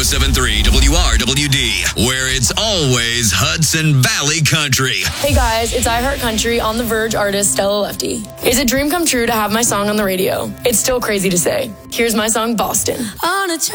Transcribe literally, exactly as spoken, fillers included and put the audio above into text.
seven three W R W D, where it's always Hudson Valley Country. Hey guys, it's iHeart Country on the Verge artist Stella Lefty. It's a dream come true to have my song on the radio. It's still crazy to say. Here's my song, Boston. On a